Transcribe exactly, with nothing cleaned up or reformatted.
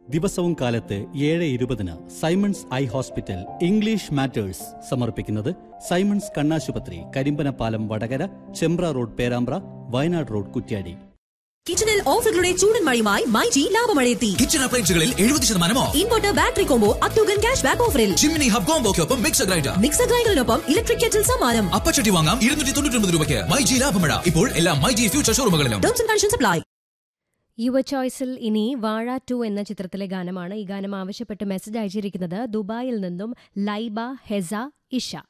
ദിവസവും കാലത്ത് ഏഴ് ഇരുപതിന് Symons eye hospital English matters സമർപ്പിക്കുന്നത് സൈമൺസ് കണ്ണാശുപത്രി, കരിമ്പനപ്പാലം വടകര, ചെമ്പ്ര റോഡ് പേരാമ്പ്ര, വയനാട് റോഡ് കുറ്റ്യാടി. കിച്ചണിൽ ഓഫറുകളുടെ ചൂടൻ മഴയുമായി മൈജി ലാഭമഴയെത്തി. കിച്ചൺ അപ്ലയൻസുകളിൽ എഴുപത് ശതമാനമോ inverter battery combo അത്യുഗൻ cash back ഓഫറിൽ. Chimmini hub കോംബോക്കൊപ്പം mixer grinder mixer ഗ്രൈൻഡറിനൊപ്പം electric kettle സമ്മാനം. അപ്പച്ചട്ടി വാങ്ങാം ഇരുന്നൂറ്റി തൊണ്ണൂറ്റി ഒമ്പത് രൂപയ്ക്ക്. മൈജി ലാഭമഴ ഇപ്പോൾ എല്ലാ myG future ഷോറൂമുകളിലും. Terms and conditions apply. യുവ ചോയ്സിൽ ഇനി വാഴ ടു എന്ന ചിത്രത്തിലെ ഗാനമാണ്. ഈ ഗാനം ആവശ്യപ്പെട്ട് മെസ്സേജ് അയച്ചിരിക്കുന്നത് ദുബായിൽ നിന്നും ലൈബ ഹെസ ഇഷ.